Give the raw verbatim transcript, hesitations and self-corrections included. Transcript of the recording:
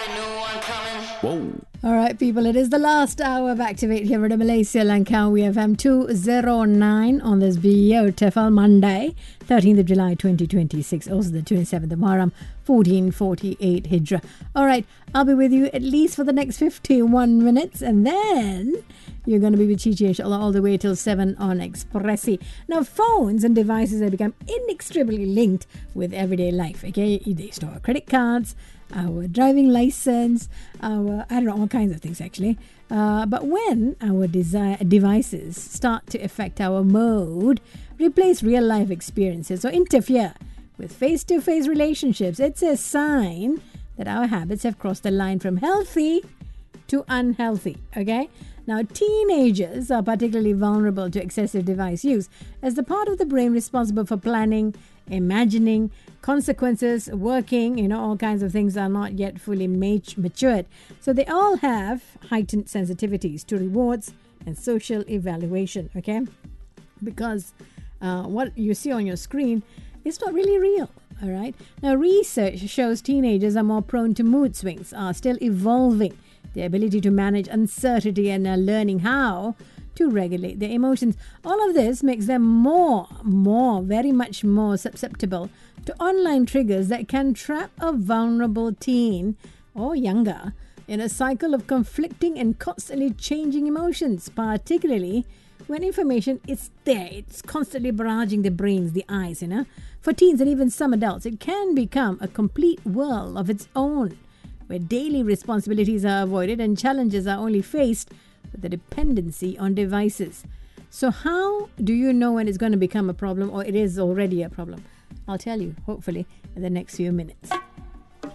Whoa. All right, people, it is the last hour of Activate here at Malaysia Langkawi F M two oh nine on this beautiful Monday, thirteenth of July twenty twenty-six, also the twenty-seventh of Muharram, fourteen forty-eight Hijrah. All right, I'll be with you at least for the next fifty-one minutes, and then you're going to be with Chichi inshallah all the way till seven on Expressi. Now, phones and devices have become inextricably linked with everyday life, okay? They store our credit cards, our driving license, our, I don't know, all kinds of things actually. Uh, but when our desi- devices start to affect our mode, replace real life experiences, or interfere with face-to-face relationships, it's a sign that our habits have crossed the line from healthy to unhealthy, okay? Now, teenagers are particularly vulnerable to excessive device use as the part of the brain responsible for planning, imagining, consequences, working, you know, all kinds of things are not yet fully mat- matured. So they all have heightened sensitivities to rewards and social evaluation, okay? Because uh, what you see on your screen is not really real, all right? Now, research shows teenagers are more prone to mood swings, are still evolving the ability to manage uncertainty and are learning how to regulate their emotions. All of this makes them more, more, very much more susceptible to online triggers that can trap a vulnerable teen or younger in a cycle of conflicting and constantly changing emotions, particularly when information is there. It's constantly barraging the brains, the eyes, you know. For teens and even some adults, it can become a complete world of its own, where daily responsibilities are avoided and challenges are only faced with the dependency on devices. So how do you know when it's going to become a problem, or it is already a problem? I'll tell you, hopefully, in the next few minutes.